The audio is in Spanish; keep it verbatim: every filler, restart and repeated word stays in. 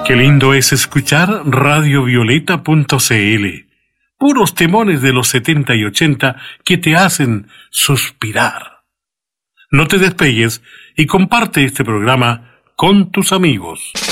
Qué lindo es escuchar radio violeta punto c l. Puros temones de los setenta y ochenta que te hacen suspirar. No te despegues y comparte este programa con tus amigos.